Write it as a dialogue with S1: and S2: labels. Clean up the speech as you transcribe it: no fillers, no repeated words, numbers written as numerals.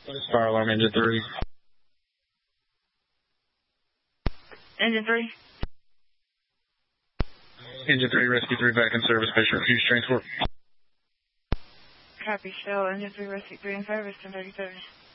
S1: Fire alarm, engine 3.
S2: Engine 3.
S1: Engine 3, Rescue 3, back in service, patient refuse transport.
S2: Copy, Shell, Engine 3, Rescue 3 in service, 1037.